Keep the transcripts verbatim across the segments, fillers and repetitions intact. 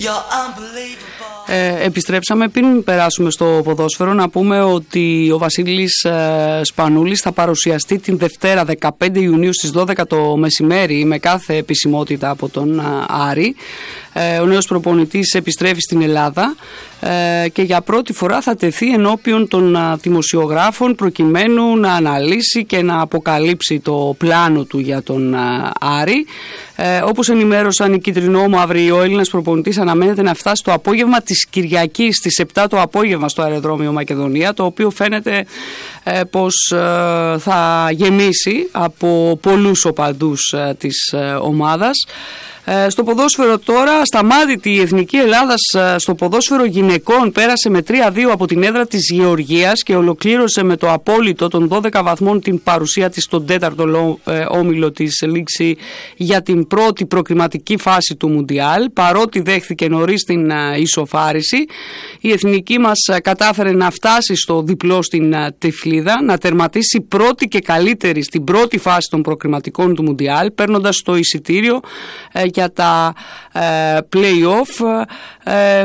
Ε, επιστρέψαμε. Πριν περάσουμε στο ποδόσφαιρο, να πούμε ότι ο Βασίλης ε, Σπανούλης θα παρουσιαστεί την Δευτέρα δεκαπέντε Ιουνίου στις δώδεκα το μεσημέρι με κάθε επισημότητα από τον ε, Άρη. Ε, ο νέος προπονητής επιστρέφει στην Ελλάδα ε, και για πρώτη φορά θα τεθεί ενώπιον των ε, δημοσιογράφων προκειμένου να αναλύσει και να αποκαλύψει το πλάνο του για τον ε, Άρη. Ε, όπως ενημέρωσαν οι κιτρινόμαυροι, ο Έλληνας προπονητής αναμένεται να φτάσει το απόγευμα της Κυριακής στις επτά το απόγευμα στο αεροδρόμιο Μακεδονία, το οποίο φαίνεται ε, πως ε, θα γεμίσει από πολλούς οπαδούς ε, της ε, ομάδας. Ε, στο ποδόσφαιρο τώρα, σταμάτητη η Εθνική Ελλάδας στο ποδόσφαιρο γυναικών πέρασε με τρία δύο από την έδρα της Γεωργίας και ολοκλήρωσε με το απόλυτο των δώδεκα βαθμών την παρουσία της στον τέταρτο ε, όμιλο της Λίξη για την πρώτη προκριματική φάση του Μουντιάλ. Παρότι δέχθηκε νωρίς την ε, ισοφάριση, η εθνική μας ε, κατάφερε να φτάσει στο διπλό στην ε, Τυφλίδα, να τερματίσει πρώτη και καλύτερη στην πρώτη φάση των προκριματικών του Μουντιάλ, παίρνοντας το εισιτήριο ε, για τα ε, play-off. Ε,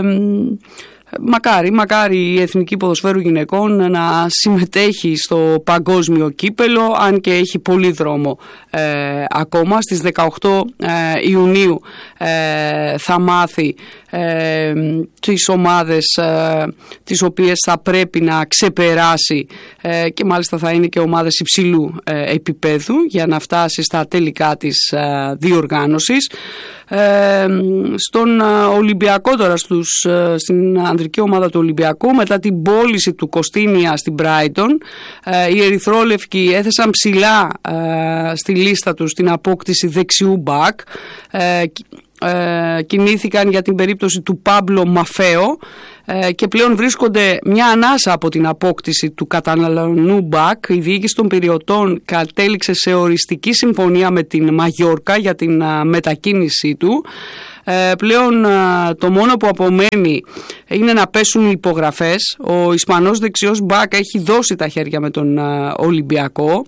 μακάρι, μακάρι η Εθνική Ποδοσφαίρου Γυναικών να συμμετέχει στο παγκόσμιο κύπελο, αν και έχει πολύ δρόμο ε, ακόμα. Στις δεκαοκτώ ε, Ιουνίου ε, θα μάθει ε, τις ομάδες ε, τις οποίες θα πρέπει να ξεπεράσει ε, και μάλιστα θα είναι και ομάδες υψηλού ε, επίπεδου για να φτάσει στα τελικά της ε, διοργάνωσης. Ε, στον Ολυμπιακό τώρα, στους, στην ανδρική ομάδα του Ολυμπιακού, μετά την πώληση του Κωστίνια στην Brighton, ε, οι ερυθρόλευκοι έθεσαν ψηλά ε, στη λίστα τους την απόκτηση δεξιού μπακ. ε, ε, κινήθηκαν για την περίπτωση του Πάμπλο Μαφέο ε, και πλέον βρίσκονται μια ανάσα από την απόκτηση του Καταλανού μπακ. Η διοίκηση των Πειριωτών κατέληξε σε οριστική συμφωνία με την Μαγιόρκα για την α, μετακίνησή του. Ε, πλέον α, το μόνο που απομένει είναι να πέσουν οι υπογραφές. Ο Ισπανός δεξιός μπακ έχει δώσει τα χέρια με τον α, Ολυμπιακό.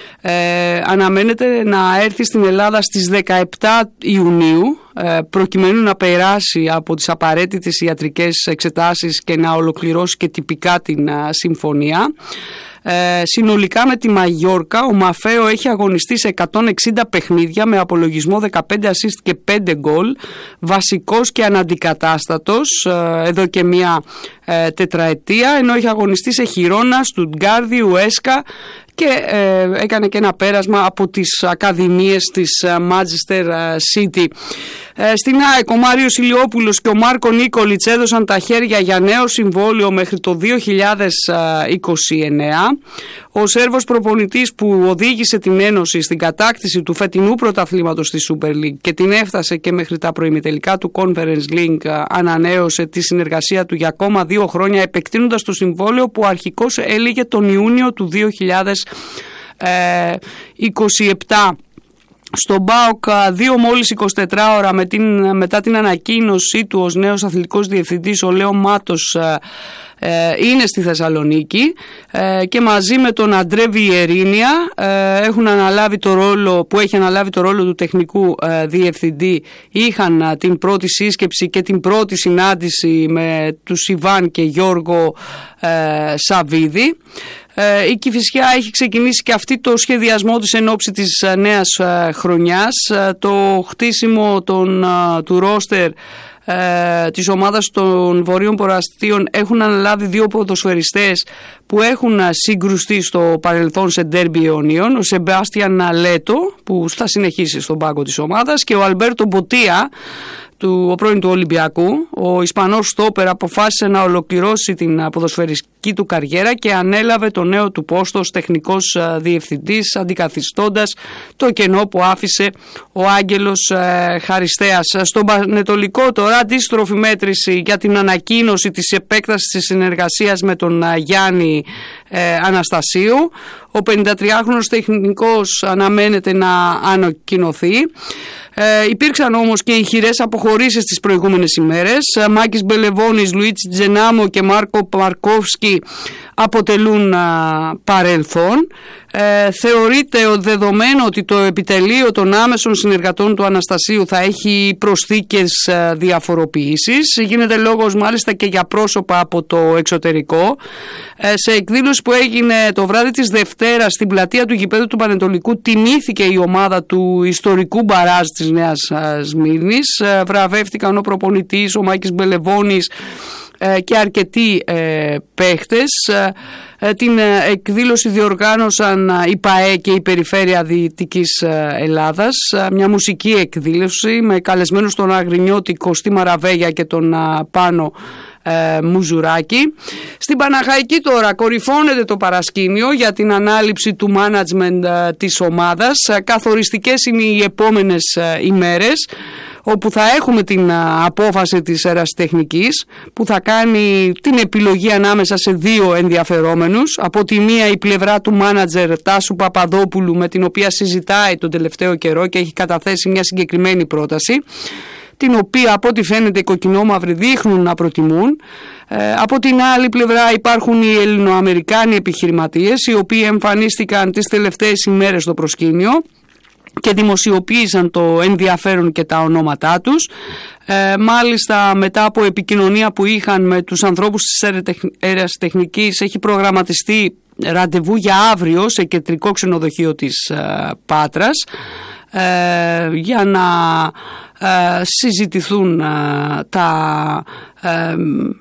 Ε, αναμένεται να έρθει στην Ελλάδα στις δεκαεπτά Ιουνίου ε, προκειμένου να περάσει από τις απαραίτητες ιατρικές εξετάσεις και να ολοκληρώσει και τυπικά την α, συμφωνία. Ε, συνολικά με τη Μαγιόρκα ο Μαφέο έχει αγωνιστεί σε εκατόν εξήντα παιχνίδια με απολογισμό δεκαπέντε ασίστ και πέντε γκολ, βασικός και αναντικατάστατος ε, εδώ και μια ε, τετραετία, ενώ έχει αγωνιστεί σε Χιρόνα, Στουτγκάρδη, Ουέσκα και ε, έκανε και ένα πέρασμα από τις ακαδημίες της Manchester City. Ε, στην ΑΕΚ ο Μάριος Ηλιόπουλος και ο Μάρκο Νίκολιτς έδωσαν τα χέρια για νέο συμβόλαιο μέχρι το δύο χιλιάδες είκοσι εννέα. Ο Σέρβος προπονητής που οδήγησε την Ένωση στην κατάκτηση του φετινού πρωταθλήματος στη Super League και την έφτασε και μέχρι τα προημιτελικά του Conference League, ανανέωσε τη συνεργασία του για ακόμα δύο χρόνια, επεκτείνοντας το συμβόλαιο που αρχικώς έλυγε τον Ιούνιο του δύο χιλιάδες είκοσι επτά. Στον ΠΑΟΚ δύο μόλις εικοσιτέσσερις ώρα με την, μετά την ανακοίνωσή του ως νέος αθλητικός διευθυντής, ο Λέο Μάτος ε, είναι στη Θεσσαλονίκη ε, και μαζί με τον Αντρέ Βιερίνια ε, έχουν αναλάβει το ρόλο, που έχει αναλάβει το ρόλο του τεχνικού ε, διευθυντή. Είχαν ε, την πρώτη σύσκεψη και την πρώτη συνάντηση με τους Ιβάν και Γιώργο ε, Σαββίδη. Ε, η Κηφισιά έχει ξεκινήσει και αυτή το σχεδιασμό της εν ώψη της ε, νέας ε, χρονιάς. Ε, το χτίσιμο των, ε, του ρόστερ ε, της ομάδας των Βορείων Ποραστίων έχουν αναλάβει δύο ποδοσφαιριστές που έχουν συγκρουστεί στο παρελθόν σε ντέρμπι αιωνίων, ο Σεμπάστιαν Λέτο που θα συνεχίσει στον πάγκο της ομάδας και ο Αλμπέρτο Μποτία, του, ο πρώην του Ολυμπιακού. Ο Ισπανός στόπερ αποφάσισε να ολοκληρώσει την ποδοσφαιριστική του καριέρα και ανέλαβε το νέο του πόστο ως τεχνικός διευθυντής, αντικαθιστώντας το κενό που άφησε ο Άγγελος ε, Χαριστέας. Στον Πανετολικό τώρα αντίστροφη μέτρηση για την ανακοίνωση της επέκτασης της συνεργασίας με τον ε, Γιάννη ε, Αναστασίου. Ο πενηντατριάχρονος τεχνικός αναμένεται να ανακοινωθεί. Ε, υπήρξαν όμως και ηχηρές αποχωρήσεις τις προηγούμενες ημέρες. Μάκης Μπελεβόνης, Λουίτσι Τζενάμο και Μάρκο Παρκόφσκι αποτελούν α, παρελθόν. Ε, θεωρείται δεδομένο ότι το επιτελείο των άμεσων συνεργατών του Αναστασίου θα έχει προσθήκες α, διαφοροποιήσεις. Γίνεται λόγος μάλιστα και για πρόσωπα από το εξωτερικό. Ε, σε εκδήλωση που έγινε το βράδυ της Δευτέρας στην πλατεία του γηπέδου του Πανετολικού, τιμήθηκε η ομάδα του ιστορικού μπαράζ της Νέας Σμύρνης. Ε, βραβεύτηκαν ο προπονητής, ο Μάκης Μπελεβόνης και αρκετοί ε, παίχτες. Ε, την εκδήλωση διοργάνωσαν η ΠΑΕ και η Περιφέρεια Δυτικής Ελλάδας, μια μουσική εκδήλωση με καλεσμένους τον Αγρινιώτη, Κωστή Μαραβέγια και τον Πάνο ε, Μουζουράκη. Στην Παναχαϊκή τώρα κορυφώνεται το παρασκήνιο για την ανάληψη του management ε, της ομάδας. Καθοριστικές είναι οι επόμενες ε, ημέρες, όπου θα έχουμε την απόφαση της ερασιτεχνικής που θα κάνει την επιλογή ανάμεσα σε δύο ενδιαφερόμενους. Από τη μία η πλευρά του μάνατζερ Τάσου Παπαδόπουλου, με την οποία συζητάει τον τελευταίο καιρό και έχει καταθέσει μια συγκεκριμένη πρόταση, την οποία από ό,τι φαίνεται οι κοκκινόμαυροι δείχνουν να προτιμούν. Ε, από την άλλη πλευρά υπάρχουν οι Ελληνοαμερικάνοι επιχειρηματίες, οι οποίοι εμφανίστηκαν τις τελευταίες ημέρες στο προσκήνιο και δημοσιοποίησαν το ενδιαφέρον και τα ονόματά τους. Ε, μάλιστα μετά από επικοινωνία που είχαν με τους ανθρώπους της ερασιτεχνικής, έχει προγραμματιστεί ραντεβού για αύριο σε κεντρικό ξενοδοχείο της ε, Πάτρας ε, για να ε, συζητηθούν ε, τα ε,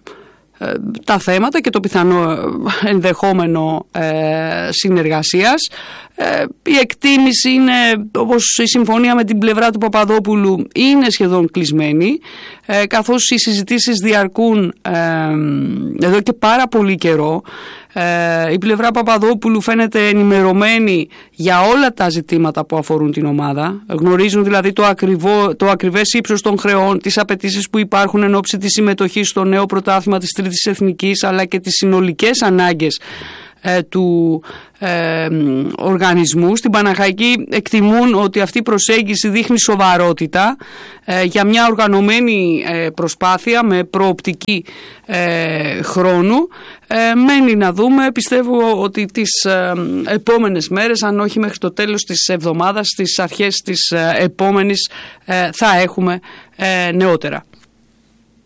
τα θέματα και το πιθανό ενδεχόμενο ε, συνεργασίας. Ε, η εκτίμηση είναι, όπως η συμφωνία με την πλευρά του Παπαδόπουλου είναι σχεδόν κλεισμένη, ε, καθώς οι συζητήσεις διαρκούν ε, εδώ και πάρα πολύ καιρό. Ε, η πλευρά Παπαδόπουλου φαίνεται ενημερωμένη για όλα τα ζητήματα που αφορούν την ομάδα. Γνωρίζουν δηλαδή το, ακριβό, το ακριβές ύψος των χρεών, τις απαιτήσεις που υπάρχουν εν ώψη της συμμετοχής στο νέο πρωτάθλημα της Τρίτης Εθνικής, αλλά και τις συνολικές ανάγκες ε, του ε, οργανισμού. Στην Παναχαϊκή εκτιμούν ότι αυτή η προσέγγιση δείχνει σοβαρότητα ε, για μια οργανωμένη ε, προσπάθεια με προοπτική ε, χρόνου. Ε, μένει να δούμε. Πιστεύω ότι τις ε, επόμενες μέρες, αν όχι μέχρι το τέλος της εβδομάδας, στις αρχές της ε, επόμενης ε, θα έχουμε ε, νεότερα.